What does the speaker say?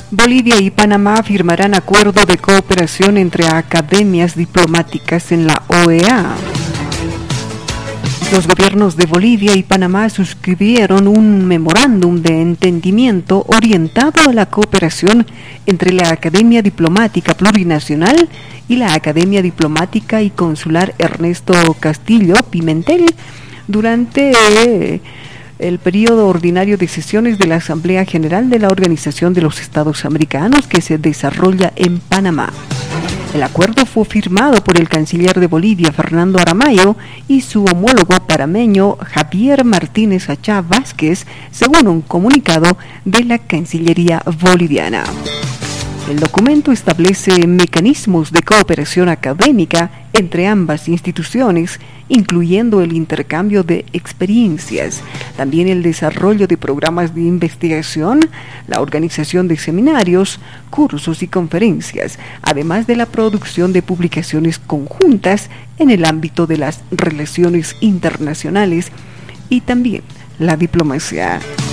Bolivia y Panamá firmarán acuerdo de cooperación entre academias diplomáticas en la OEA. Los gobiernos de Bolivia y Panamá suscribieron un memorándum de entendimiento orientado a la cooperación entre la Academia Diplomática Plurinacional y la Academia Diplomática y Consular Ernesto Castillo Pimentel durante el periodo ordinario de sesiones de la Asamblea General de la Organización de los Estados Americanos que se desarrolla en Panamá. El acuerdo fue firmado por el canciller de Bolivia, Fernando Aramayo, y su homólogo panameño, Javier Martínez Achá Vázquez, según un comunicado de la Cancillería boliviana. El documento establece mecanismos de cooperación académica entre ambas instituciones, incluyendo el intercambio de experiencias, también el desarrollo de programas de investigación, la organización de seminarios, cursos y conferencias, además de la producción de publicaciones conjuntas en el ámbito de las relaciones internacionales y también la diplomacia.